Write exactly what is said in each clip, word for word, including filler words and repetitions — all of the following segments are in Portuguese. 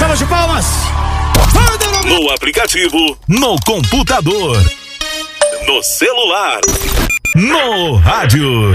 Salva de palmas. No aplicativo, no computador, no celular, no rádio.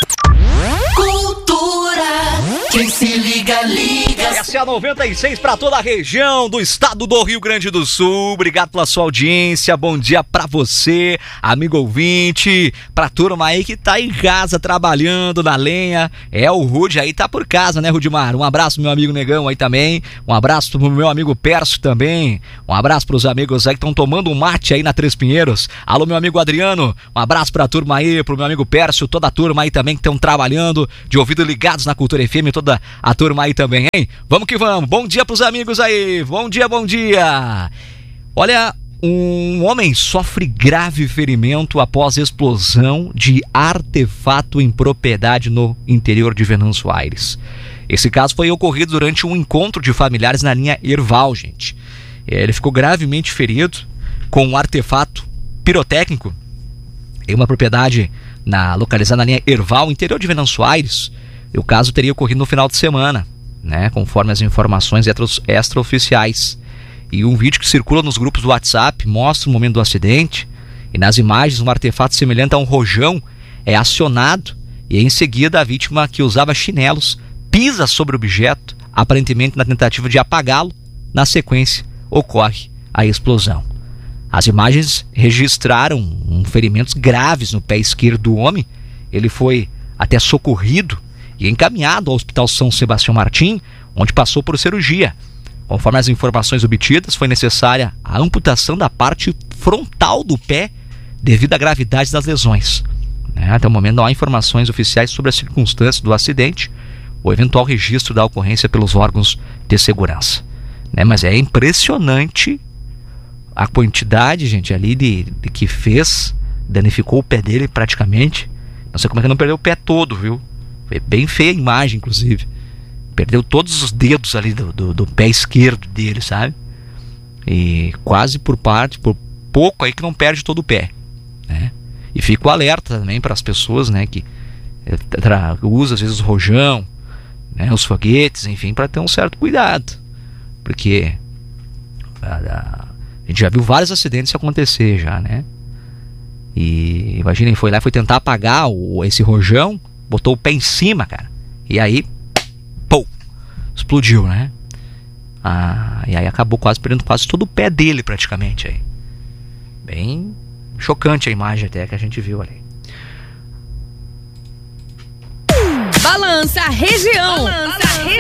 Cultura, quem se liga, liga. Essa é a noventa e seis para toda a região do estado do Rio Grande do Sul. Obrigado pela sua audiência. Bom dia pra você, amigo ouvinte. Pra turma aí que tá em casa trabalhando na lenha. É, o Rude aí tá por casa, né, Rudimar? Um abraço pro meu amigo Negão aí também. Um abraço pro meu amigo Pércio também. Um abraço pros amigos aí que estão tomando um mate aí na Três Pinheiros. Alô, meu amigo Adriano. Um abraço pra turma aí, pro meu amigo Pércio, toda a turma aí também que estão trabalhando, de ouvido ligados na Cultura F M, toda a turma aí também, hein? Vamos que vamos. Bom dia pros amigos aí. Bom dia, bom dia. Olha, um homem sofre grave ferimento após explosão de artefato em propriedade no interior de Venâncio Aires. Esse caso foi ocorrido durante um encontro de familiares na linha Erval, gente. Ele ficou gravemente ferido com um artefato pirotécnico em uma propriedade na, localizada na linha Erval, interior de Venâncio Aires. E o caso teria ocorrido no final de semana, né, conforme as informações extraoficiais. E um vídeo que circula nos grupos do WhatsApp mostra o momento do acidente. E nas imagens, um artefato semelhante a um rojão é acionado. E em seguida, a vítima, que usava chinelos, pisa sobre o objeto, aparentemente na tentativa de apagá-lo. Na sequência, ocorre a explosão. As imagens registraram um ferimentos graves no pé esquerdo do homem. Ele foi até socorrido e encaminhado ao Hospital São Sebastião Martim, onde passou por cirurgia. Conforme as informações obtidas, foi necessária a amputação da parte frontal do pé devido à gravidade das lesões. Até o momento não há informações oficiais sobre as circunstâncias do acidente ou eventual registro da ocorrência pelos órgãos de segurança. Mas é impressionante a quantidade, gente, ali de, de que fez, danificou o pé dele praticamente. Não sei como é que não perdeu o pé todo, viu? Foi bem feia a imagem, inclusive. Perdeu todos os dedos ali do, do, do pé esquerdo dele, sabe? E quase por parte, por pouco aí que não perde todo o pé, né? E fico alerta também para as pessoas, né, que tra, usam às vezes o rojão, né, os foguetes, enfim, para ter um certo cuidado. Porque a, a, a gente já viu vários acidentes acontecer já, né? E imaginem, foi lá e foi tentar apagar o, esse rojão, botou o pé em cima, cara. E aí, pô, explodiu, né? Ah, e aí acabou quase perdendo quase todo o pé dele praticamente aí. Bem chocante a imagem até que a gente viu ali. Balança a região. Balança a região.